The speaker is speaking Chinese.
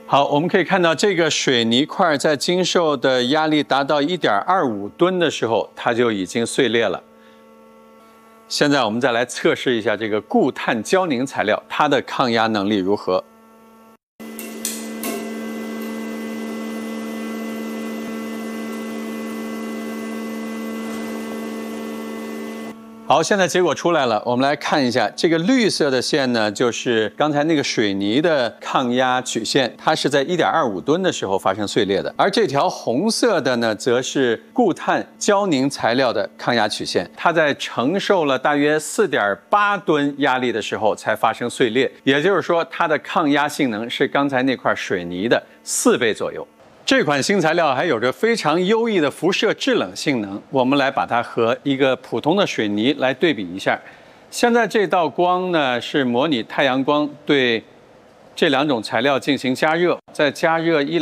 好，我们可以看到这个水泥块在经受的压力达到1.25吨的时候，它就已经碎裂了。现在我们再来测试一下这个固碳胶凝材料，它的抗压能力如何？好，现在结果出来了，我们来看一下，这个绿色的线呢，就是刚才那个水泥的抗压曲线，它是在1.25吨的时候发生碎裂的，而这条红色的呢，则是固碳胶凝材料的抗压曲线，它在承受了大约4.8吨压力的时候才发生碎裂，也就是说，它的抗压性能是刚才那块水泥的4倍左右。这款新材料还有着非常优异的辐射制冷性能，我们来把它和一个普通的水泥来对比一下。现在这道光呢是模拟太阳光对这两种材料进行加热，在加热1-2